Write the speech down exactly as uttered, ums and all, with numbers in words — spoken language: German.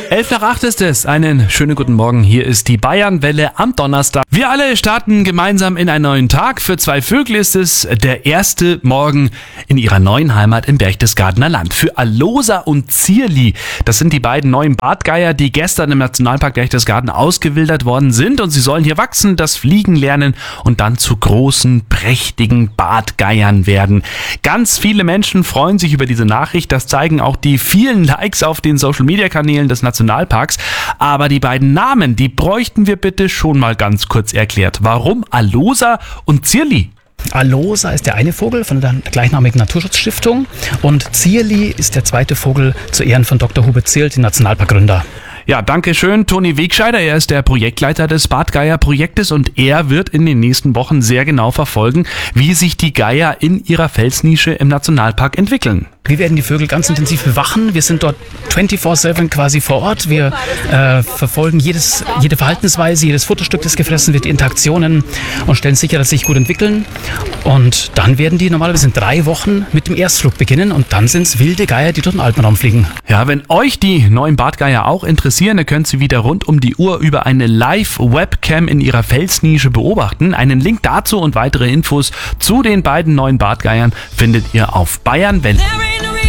Elf nach acht ist es. Einen schönen guten Morgen. Hier ist die Bayernwelle am Donnerstag. Wir alle starten gemeinsam in einen neuen Tag. Für zwei Vögel ist es der erste Morgen in ihrer neuen Heimat im Berchtesgadener Land. Für Alosa und Zierli, das sind die beiden neuen Bartgeier, die gestern im Nationalpark Berchtesgaden ausgewildert worden sind. Und sie sollen hier wachsen, das Fliegen lernen und dann zu großen, prächtigen Bartgeiern werden. Ganz viele Menschen freuen sich über diese Nachricht. Das zeigen auch die vielen Likes auf den Social-Media-Kanälen des Nationalparks. Aber die beiden Namen, die bräuchten wir bitte schon mal ganz kurz erklärt. Warum Alosa und Zierli? Alosa ist der eine Vogel von der gleichnamigen Naturschutzstiftung und Zierli ist der zweite Vogel zu Ehren von Doktor Hubert Zierl, dem Nationalparkgründer. Ja, danke schön, Toni Wegscheider. Er ist der Projektleiter des Bartgeier-Projektes und er wird in den nächsten Wochen sehr genau verfolgen, wie sich die Geier in ihrer Felsnische im Nationalpark entwickeln. Wir werden die Vögel ganz intensiv bewachen. Wir sind dort vierundzwanzig sieben quasi vor Ort. Wir äh, verfolgen jedes, jede Verhaltensweise, jedes Futterstück, das gefressen wird, die Interaktionen und stellen sicher, dass sie sich gut entwickeln. Und dann werden die normalerweise in drei Wochen mit dem Erstflug beginnen und dann sind es wilde Geier, die durch den Alpenraum fliegen. Ja, wenn euch die neuen Bartgeier auch interessieren, dann könnt ihr sie wieder rund um die Uhr über eine Live-Webcam in ihrer Felsnische beobachten. Einen Link dazu und weitere Infos zu den beiden neuen Bartgeiern findet ihr auf Bayernwelle.